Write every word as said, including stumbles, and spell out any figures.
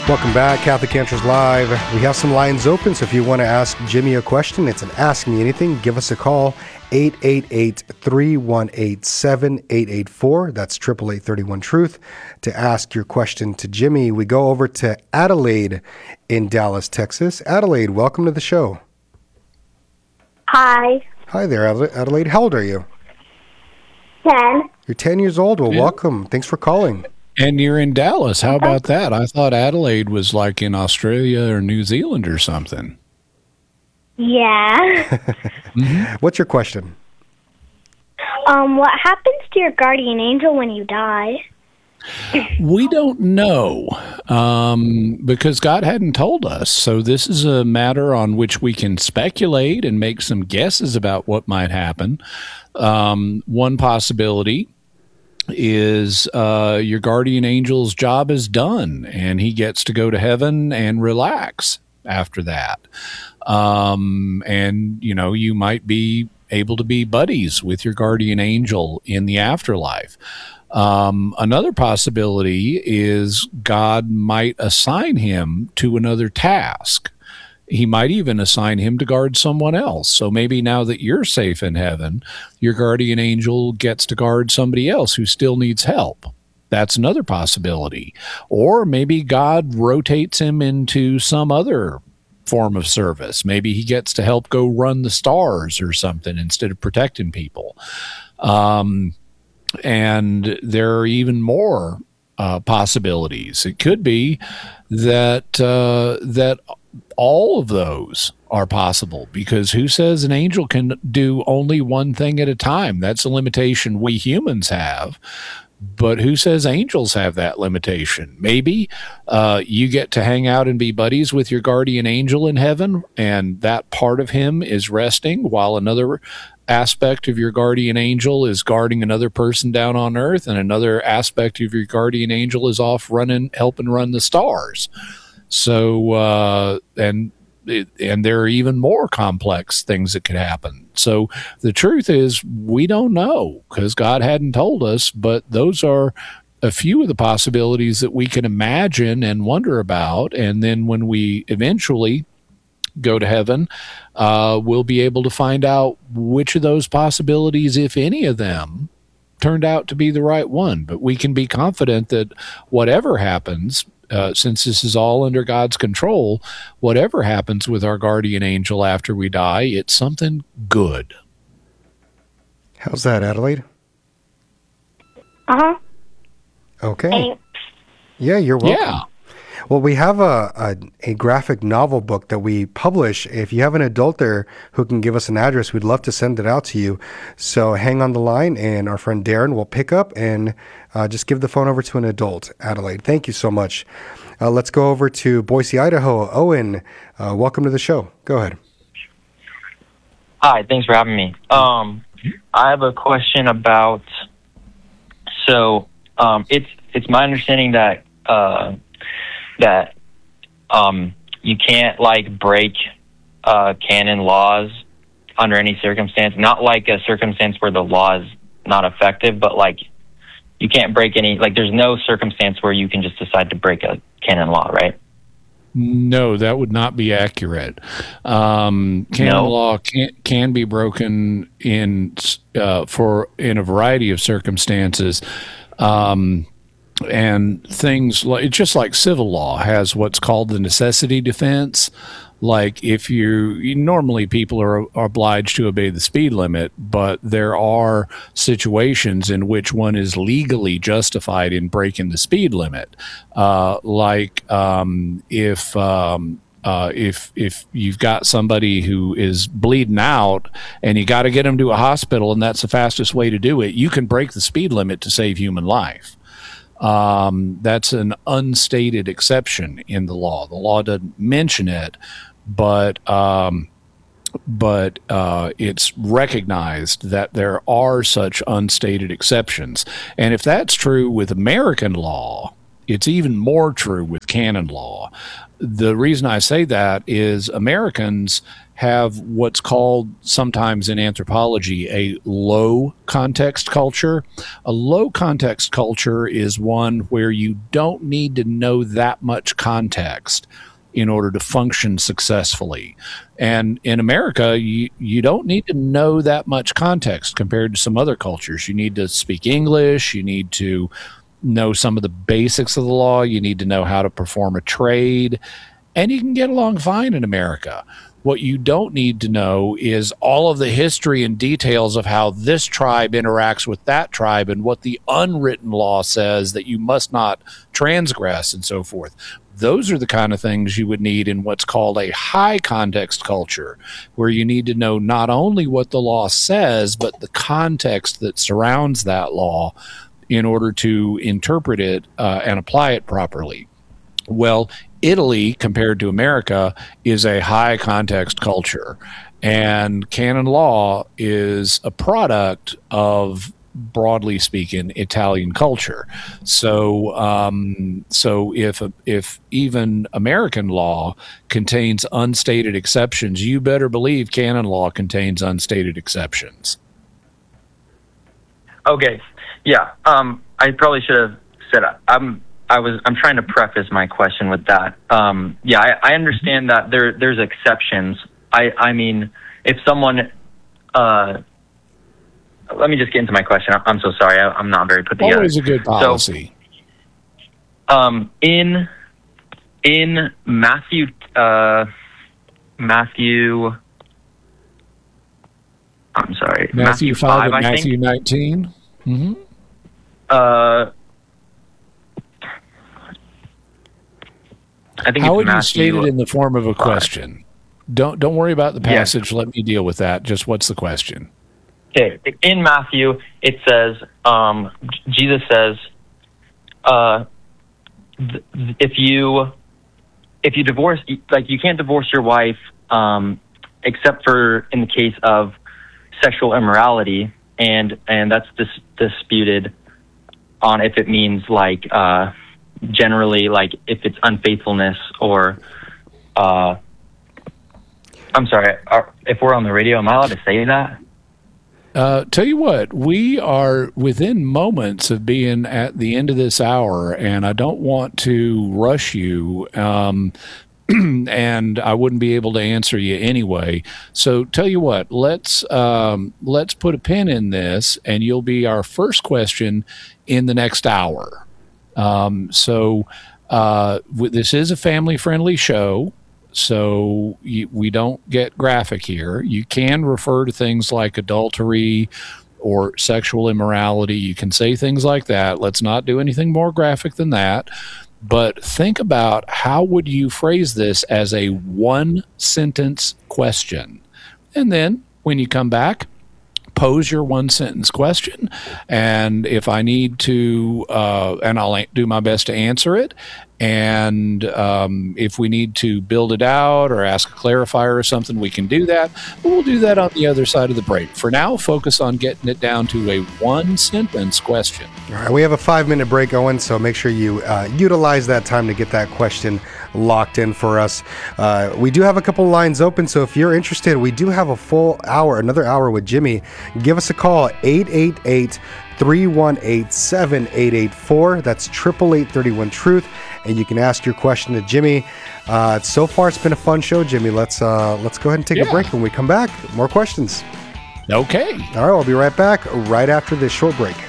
Welcome back, Catholic Answers Live. We have some lines open, so if you want to ask Jimmy a question, it's an Ask Me Anything. Give us a call, eight eight eight, three one eight, seven eight eight four. That's eight eight eight, three one, truth. To ask your question to Jimmy, we go over to Adelaide in Dallas, Texas. Adelaide, welcome to the show. Hi. Hi there, Adelaide. How old are you? ten. You're ten years old. Well, Yeah. welcome. Thanks for calling. And you're in Dallas. How about that? I thought Adelaide was like in Australia or New Zealand or something. Yeah. Mm-hmm. What's your question? um, what happens to your guardian angel when you die? We don't know um, because God hadn't told us. So this is a matter on which we can speculate and make some guesses about what might happen. Um, one possibility is uh, your guardian angel's job is done and he gets to go to heaven and relax after that. Um, and, you know, you might be able to be buddies with your guardian angel in the afterlife. Um, another possibility is God might assign him to another task. He might even assign him to guard someone else. So maybe now that you're safe in heaven, your guardian angel gets to guard somebody else who still needs help. That's another possibility. Or maybe God rotates him into some other form of service. Maybe he gets to help go run the stars or something instead of protecting people. Um, and there are even more uh, possibilities. It could be that uh, that all of those are possible, because who says an angel can do only one thing at a time? That's a limitation we humans have. But who says angels have that limitation? Maybe uh, you get to hang out and be buddies with your guardian angel in heaven, and that part of him is resting while another aspect of your guardian angel is guarding another person down on earth, and another aspect of your guardian angel is off running, helping run the stars. So, uh, and and there are even more complex things that could happen. So the truth is, we don't know because God hadn't told us, but those are a few of the possibilities that we can imagine and wonder about. And then when we eventually go to heaven, uh, we'll be able to find out which of those possibilities, if any of them, turned out to be the right one. But we can be confident that whatever happens, Uh, since this is all under God's control, whatever happens with our guardian angel after we die, it's something good. How's that, Adelaide? Uh-huh. Okay. Thanks. Yeah, you're welcome. Yeah. Well, we have a, a, a graphic novel book that we publish. If you have an adult there who can give us an address, we'd love to send it out to you. So hang on the line, and our friend Darren will pick up and uh, just give the phone over to an adult. Adelaide, thank you so much. Uh, let's go over to Boise, Idaho. Owen, uh, welcome to the show. Go ahead. Hi, thanks for having me. Um, I have a question about, so um, it's it's my understanding that uh, that um, you can't like break uh, canon laws under any circumstance. Not like a circumstance where the law is not effective, but like you can't break any. Like there's no circumstance where you can just decide to break a canon law, right? No, that would not be accurate. Um, canon No? law can can be broken in uh, for in a variety of circumstances, um, and things like it's just like civil law has what's called the necessity defense. Like if you, you normally people are, are obliged to obey the speed limit, but there are situations in which one is legally justified in breaking the speed limit. Uh, like um, if um, uh, if if you've got somebody who is bleeding out and you got to get them to a hospital, and that's the fastest way to do it, you can break the speed limit to save human life. Um, that's an unstated exception in the law. The law doesn't mention it, but um, but uh, it's recognized that there are such unstated exceptions. And if that's true with American law, it's even more true with canon law. The reason I say that is Americans have what's called sometimes in anthropology a low context culture. A low context culture is one where you don't need to know that much context in order to function successfully. And in America, you, you don't need to know that much context compared to some other cultures. You need to speak English. You need to know some of the basics of the law. You need to know how to perform a trade. And you can get along fine in America. What you don't need to know is all of the history and details of how this tribe interacts with that tribe and what the unwritten law says that you must not transgress and so forth. Those are the kind of things you would need in what's called a high context culture, where you need to know not only what the law says, but the context that surrounds that law in order to interpret it uh, and apply it properly. Well, Italy, compared to America, is a high context culture, and canon law is a product of, broadly speaking, Italian culture. So, um, so if if even American law contains unstated exceptions, you better believe canon law contains unstated exceptions. Okay, yeah. Um, I probably should have said I'm. I was. I'm trying to preface my question with that. Um, yeah, I, I understand that there there's exceptions. I I mean, if someone. Uh, let me just get into my question. I'm so sorry. I, I'm not very put together. Always a good policy. So, um, in in Matthew uh, Matthew. I'm sorry. Matthew, Matthew five, five and I Matthew think. nineteen. Mm-hmm. Uh. I think How it's would Matthew, you state it in the form of a question? Don't don't worry about the passage. Yeah. Let me deal with that. Just what's the question? Okay. In Matthew, it says, um, Jesus says, uh, th- if you if you divorce, like you can't divorce your wife, um, except for in the case of sexual immorality, and and that's dis- disputed on if it means like. Uh, generally, like if it's unfaithfulness or uh I'm sorry, are, if we're on the radio, am I allowed to say that? Uh tell you what, we are within moments of being at the end of this hour, and I don't want to rush you, um and I wouldn't be able to answer you anyway. So tell you what, let's um let's put a pin in this, and you'll be our first question in the next hour. Um, so uh, w- this is a family-friendly show, so you, we don't get graphic here. You can refer to things like adultery or sexual immorality. You can say things like that. Let's not do anything more graphic than that. But think about, how would you phrase this as a one-sentence question? And then when you come back, pose your one sentence question, and if I need to, uh, and I'll do my best to answer it. And um, if we need to build it out or ask a clarifier or something, we can do that. But we'll do that on the other side of the break. For now, focus on getting it down to a one sentence question. All right, we have a five minute break going, so make sure you uh, utilize that time to get that question locked in for us. Uh, we do have a couple lines open, so if you're interested, we do have a full hour, another hour with Jimmy. Give us a call, eight eight eight, three one eight, seven eight eight four. That's eight eight eight, three one, truth. And you can ask your question to Jimmy. Uh, so far, it's been a fun show, Jimmy. Let's uh, let's go ahead and take yeah. a break. When we come back, more questions. Okay. All right, we'll be right back right after this short break.